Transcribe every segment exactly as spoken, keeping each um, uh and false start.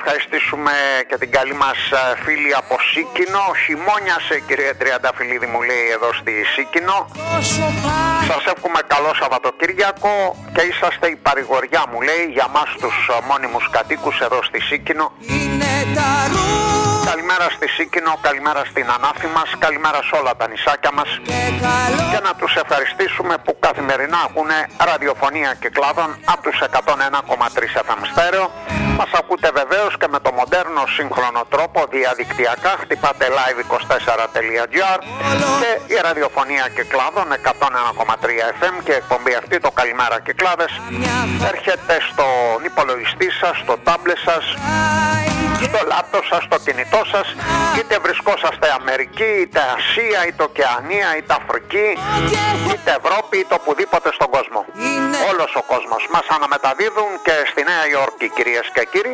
ευχαριστήσουμε και την καλή μας φίλη από Σίκινο. Χειμώνιασε, κυρία Τριανταφυλλίδη, μου λέει εδώ στη Σίκινο. Σας εύχομαι καλό Σαββατοκύριακο και είσαστε η παρηγοριά, μου λέει, για μας τους μόνιμους κατοίκους εδώ στη Σίκινο. Καλημέρα στη Σίκινο, καλημέρα στην Ανάφη μας, καλημέρα σε όλα τα νησάκια μας και να τους ευχαριστήσουμε που καθημερινά ακούνε ραδιοφωνία Κυκλάδων από τους εκατόν ένα κόμμα τρία εφ εμ στέρεο. Μας ακούτε βεβαίως και με το μοντέρνο σύγχρονο τρόπο διαδικτυακά. Χτυπάτε live είκοσι τέσσερα τελεία τζι άρ και η ραδιοφωνία Κυκλάδων εκατόν ένα κόμμα τρία εφ εμ και εκπομπή αυτή, το Καλημέρα Κυκλάδες, έρχεται στον υπολογιστή σας, στο τάμπλετ σας, στο λάπτοπ σας, στο κινητό σας, είτε βρισκόσαστε Αμερική, είτε Ασία, είτε Οκεανία, είτε Αφρική, είτε Ευρώπη, είτε οπουδήποτε στον κόσμο. Όλος ο κόσμος μας αναμεταδίδουν και στη Νέα Υόρκη, κυρίες και κύριοι,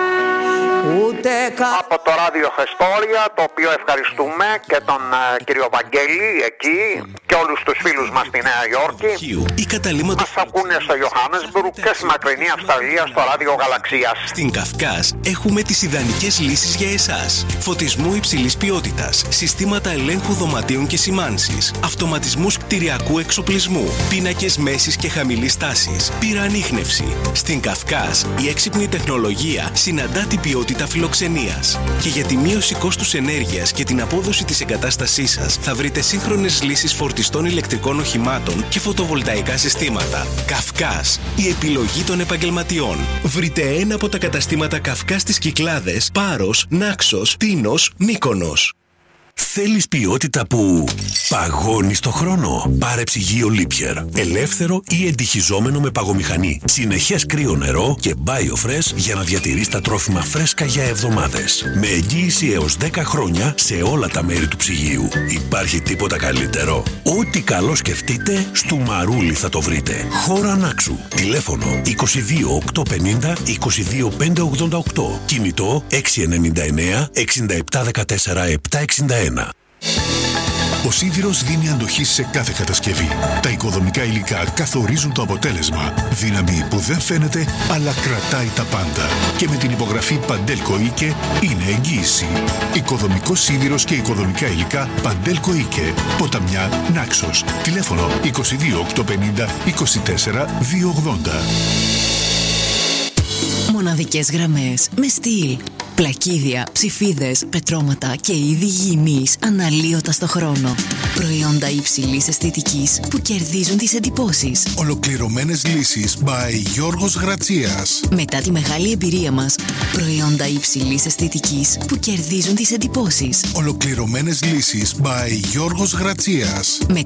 από το ράδιο Χεστόρια, το οποίο ευχαριστούμε και τον uh, κύριο Βαγγέλη εκεί και όλους τους φίλους μας στη Νέα Υόρκη. Μας ακούνε στο Johannesburg και στη μακρινή Αυστραλία στο ράδιο Γαλαξίας. Στην Καυκάς έχουμε τις ιδανικές λύσεις για εσάς. Φωτισμού υψηλής ποιότητας, συστήματα ελέγχου δωματίων και σημάνσης, αυτοματισμούς κτηριακού εξοπλισμού, πίνακες μέσης και χαμηλής τάσης, πυροανίχνευση. Στην Καυκάς η έξυπνη τεχνολογία συναντά την ποιότητα φιλοξενίας. Και για τη μείωση κόστους ενέργειας και την απόδοση της εγκατάστασής σας θα βρείτε σύγχρονες λύσεις φορτιστών ηλεκτρικών οχημάτων και φωτοβολταϊκά συστήματα. Καυκάς, η επιλογή των επαγγελματιών. Βρείτε ένα από τα καταστήματα Καυκάς στις Κυκλάδες, Πάρος, Νάξος, Τίνος, Μύκονος. Θέλεις ποιότητα που παγώνει στο χρόνο? Πάρε ψυγείο Liebherr. Ελεύθερο ή εντυχιζόμενο με παγομηχανή. Συνεχές κρύο νερό και BioFresh για να διατηρείς τα τρόφιμα φρέσκα για εβδομάδες. Με εγγύηση έως δέκα χρόνια σε όλα τα μέρη του ψυγείου. Υπάρχει τίποτα καλύτερο? Ό,τι καλό σκεφτείτε, στο Μαρούλι θα το βρείτε. Χώρα Νάξου. Τηλέφωνο είκοσι δύο οκτακόσια πενήντα είκοσι δύο πεντακόσια ογδόντα οκτώ. Κινητό έξι εννιά εννιά εξήντα επτά δεκατέσσερα επτακόσια εξήντα ένα. Ο σίδηρος δίνει αντοχή σε κάθε κατασκευή. Τα οικοδομικά υλικά καθορίζουν το αποτέλεσμα. Δύναμη που δεν φαίνεται, αλλά κρατάει τα πάντα. Και με την υπογραφή Παντέλκο Ίκε είναι εγγύηση. Οικοδομικός σίδηρος και οικοδομικά υλικά Παντέλκο Ίκε. Ποταμιά, Νάξος. Τηλέφωνο είκοσι δύο οκτακόσια πενήντα είκοσι τέσσερα διακόσια ογδόντα. Μοναδικές γραμμές με στυλ. Πλακίδια, ψηφίδες, πετρώματα και είδη γυηνής αναλύωτα στο χρόνο. Προϊόντα υψηλής αισθητικής που κερδίζουν τις εντυπώσεις. Ολοκληρωμένες λύσεις by Γιώργος Γρατσίας. Μετά τη μεγάλη εμπειρία μας, προϊόντα υψηλής αισθητικής που κερδίζουν τις εντυπώσεις. Ολοκληρωμένες λύσεις by Γιώργος Γρατσίας.